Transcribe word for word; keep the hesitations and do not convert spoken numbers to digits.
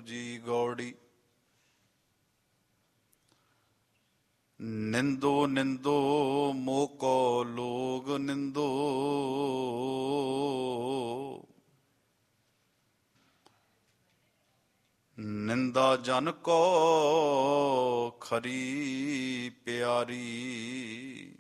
जी गौड़ी। निंदो निंदो मोको लोग निंदो, निंदा जन को खरी प्यारी।